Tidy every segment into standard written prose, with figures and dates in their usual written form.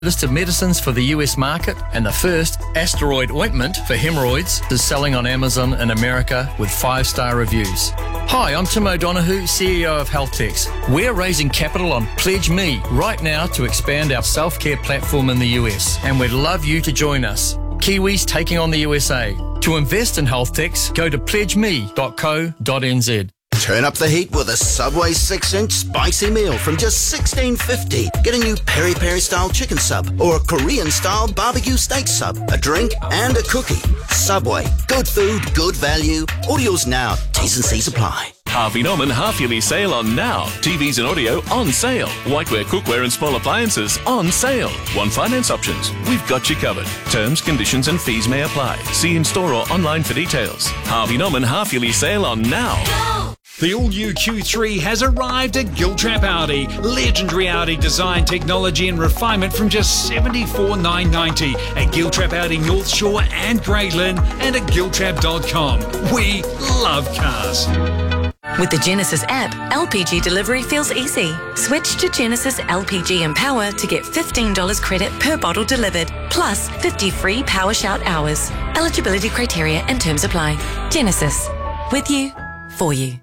List of medicines for the US market, and the first asteroid ointment for hemorrhoids is selling on Amazon in America with 5-star reviews. Hi, I'm Tim O'Donoghue, CEO of HealthTex. We're raising capital on Pledge Me right now to expand our self-care platform in the US, and we'd love you to join us. Kiwis taking on the USA. To invest in HealthTex, go to pledgeme.co.nz. Turn up the heat with a Subway 6-inch spicy meal from just $16.50. Get a new peri-peri style chicken sub or a Korean style barbecue steak sub, a drink and a cookie. Subway. Good food, good value. Orders now. T's and C's apply. Harvey Norman half-yearly sale on Now. TVs and audio on sale. Whiteware, cookware and small appliances on sale. One finance options. We've got you covered. Terms, conditions and fees may apply. See in-store or online for details. Harvey Norman half-yearly sale on Now. Go! The all-new Q3 has arrived at Giltrap Audi. Legendary Audi design, technology and refinement from just $74,990 at Giltrap Audi North Shore and Great Lynn and at giltrap.com. We love cars. With the Genesis app, LPG delivery feels easy. Switch to Genesis LPG Empower to get $15 credit per bottle delivered, plus 50 free Power Shout hours. Eligibility criteria and terms apply. Genesis. With you, for you.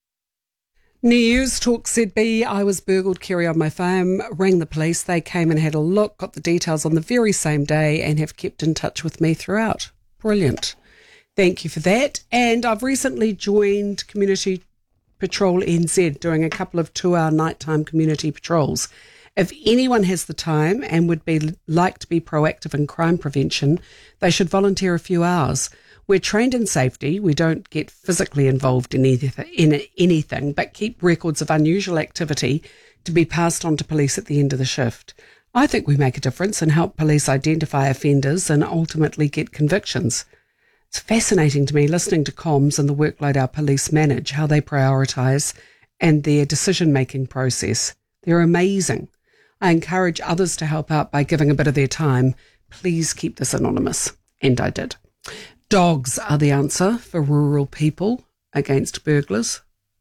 News Talk ZB. I was burgled, Kerry, on my phone, rang the police. They came and had a look, got the details on the very same day and have kept in touch with me throughout. Brilliant. Thank you for that. And I've recently joined Community Patrol NZ, doing a couple of 2-hour nighttime community patrols. If anyone has the time and would like to be proactive in crime prevention, they should volunteer a few hours. We're trained in safety. We don't get physically involved in anything, but keep records of unusual activity to be passed on to police at the end of the shift. I think we make a difference and help police identify offenders and ultimately get convictions. It's fascinating to me listening to comms and the workload our police manage, how they prioritise and their decision-making process. They're amazing. I encourage others to help out by giving a bit of their time. Please keep this anonymous. And I did. Dogs are the answer for rural people against burglars.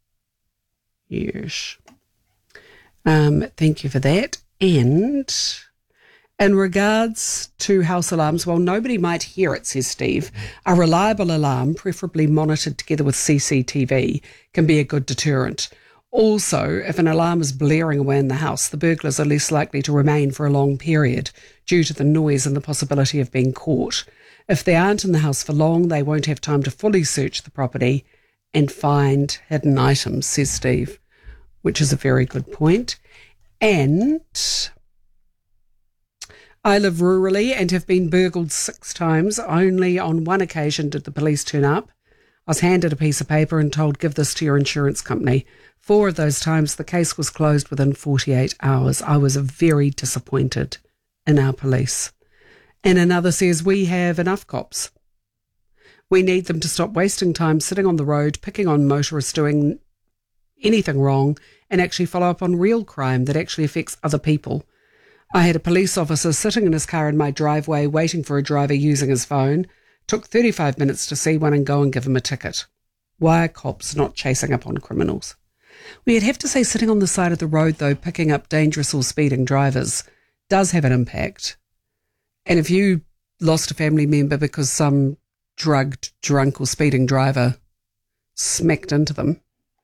Yes. Thank you for that. And in regards to house alarms, well, nobody might hear it, says Steve. A reliable alarm, preferably monitored together with CCTV, can be a good deterrent. Also, if an alarm is blaring away in the house, the burglars are less likely to remain for a long period due to the noise and the possibility of being caught. If they aren't in the house for long, they won't have time to fully search the property and find hidden items, says Steve, which is a very good point. And I live rurally and have been burgled 6 times. Only on one occasion did the police turn up. I was handed a piece of paper and told, give this to your insurance company. 4 of those times, the case was closed within 48 hours. I was very disappointed in our police. And another says, we have enough cops. We need them to stop wasting time sitting on the road, picking on motorists doing anything wrong, and actually follow up on real crime that actually affects other people. I had a police officer sitting in his car in my driveway waiting for a driver using his phone. Took 35 minutes to see one and go and give him a ticket. Why are cops not chasing up on criminals? We'd have to say sitting on the side of the road, though, picking up dangerous or speeding drivers does have an impact. And if you lost a family member because some drugged, drunk or speeding driver smacked into them,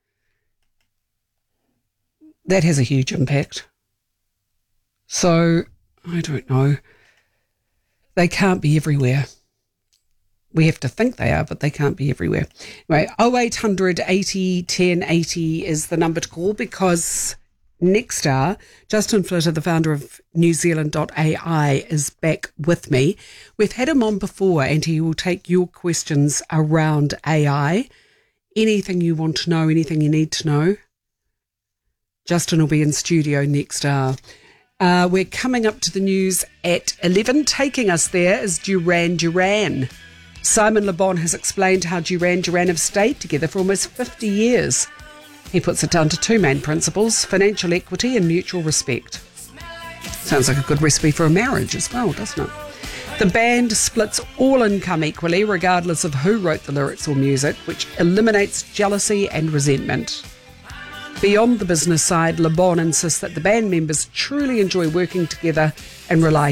that has a huge impact. So, I don't know. They can't be everywhere. We have to think they are, but they can't be everywhere. Anyway, 0800 80 10 80 is the number to call, because next hour, Justin Flitter, the founder of NewZealand.ai, is back with me. We've had him on before, and he will take your questions around AI. Anything you want to know, anything you need to know. Justin will be in studio next hour. We're coming up to the news at 11. Taking us there is Duran Duran. Simon Le Bon has explained how Duran Duran have stayed together for almost 50 years. He puts it down to 2 main principles: financial equity and mutual respect. Sounds like a good recipe for a marriage as well, doesn't it? The band splits all income equally, regardless of who wrote the lyrics or music, which eliminates jealousy and resentment. Beyond the business side, Le Bon insists that the band members truly enjoy working together and rely